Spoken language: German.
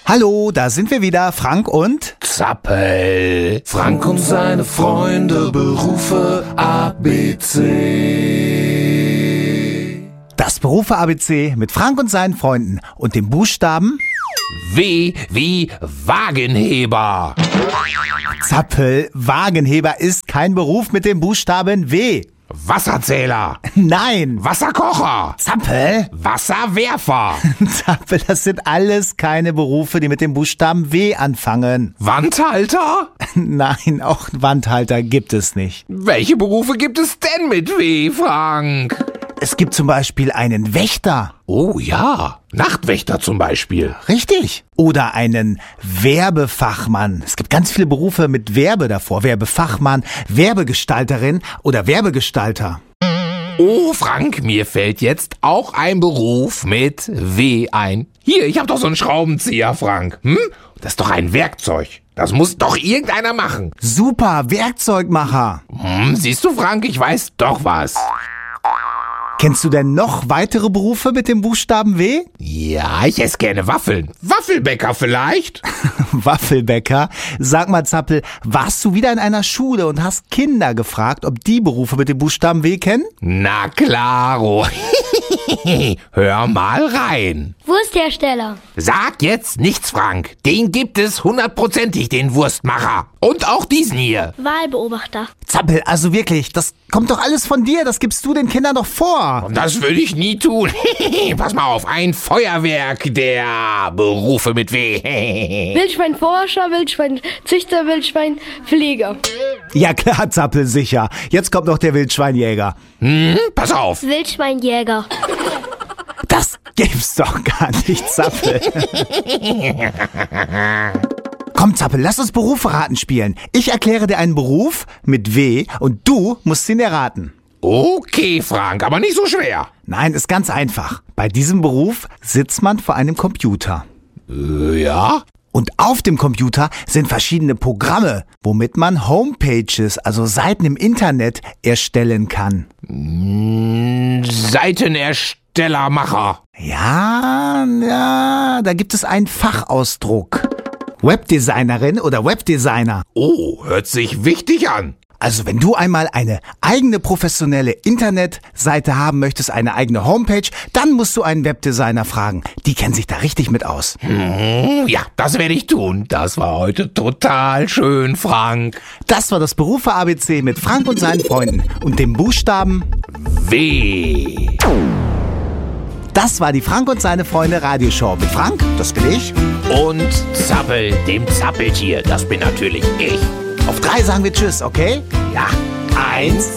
Hallo, da sind wir wieder, Frank und Zappel. Frank und seine Freunde, Berufe ABC. Das Berufe ABC mit Frank und seinen Freunden und dem Buchstaben W wie Wagenheber. Zappel. Wagenheber ist kein Beruf mit dem Buchstaben W. Wasserzähler. Nein. Wasserkocher. Zappel. Wasserwerfer. Zappel, das sind alles keine Berufe, die mit dem Buchstaben W anfangen. Wandhalter? Nein, auch Wandhalter gibt es nicht. Welche Berufe gibt es denn mit W, Frank? Es gibt zum Beispiel einen Wächter. Oh ja, Nachtwächter zum Beispiel. Richtig. Oder einen Werbefachmann. Es gibt ganz viele Berufe mit Werbe davor. Werbefachmann, Werbegestalterin oder Werbegestalter. Oh, Frank, mir fällt jetzt auch ein Beruf mit W ein. Hier, ich hab doch so einen Schraubenzieher, Frank. Das ist doch ein Werkzeug. Das muss doch irgendeiner machen. Super, Werkzeugmacher. Siehst du, Frank, ich weiß doch was. Kennst du denn noch weitere Berufe mit dem Buchstaben W? Ja, ich esse gerne Waffeln. Waffelbäcker vielleicht? Waffelbäcker. Sag mal, Zappel, warst du wieder in einer Schule und hast Kinder gefragt, ob die Berufe mit dem Buchstaben W kennen? Na klaro. Hör mal rein. Wursthersteller. Sag jetzt nichts, Frank. Den gibt es 100%ig, den Wurstmacher. Und auch diesen hier. Wahlbeobachter. Zappel, also wirklich, das kommt doch alles von dir, das gibst du den Kindern doch vor. Und das würde ich nie tun. Pass mal auf, ein Feuerwerk der Berufe mit W. Wildschweinforscher, Wildschweinzüchter, Wildschweinpfleger. Ja klar, Zappel, sicher. Jetzt kommt noch der Wildschweinjäger. Pass auf. Wildschweinjäger. Das gibt's doch gar nicht, Zappel. Komm, Zappel, lass uns Berufe raten spielen. Ich erkläre dir einen Beruf mit W und du musst ihn erraten. Okay, Frank, aber nicht so schwer. Nein, ist ganz einfach. Bei diesem Beruf sitzt man vor einem Computer. Ja? Und auf dem Computer sind verschiedene Programme, womit man Homepages, also Seiten im Internet, erstellen kann. Seitenerstellermacher. Ja, da gibt es einen Fachausdruck. Webdesignerin oder Webdesigner. Oh, hört sich wichtig an. Also wenn du einmal eine eigene professionelle Internetseite haben möchtest, eine eigene Homepage, dann musst du einen Webdesigner fragen. Die kennen sich da richtig mit aus. Ja, das werde ich tun. Das war heute total schön, Frank. Das war das Berufe ABC mit Frank und seinen Freunden und dem Buchstaben W. Das war die Frank und seine Freunde Radioshow mit Frank, das bin ich. Und Zappel, dem Zappeltier, das bin natürlich ich. Auf 3 sagen wir Tschüss, okay? Ja, 1,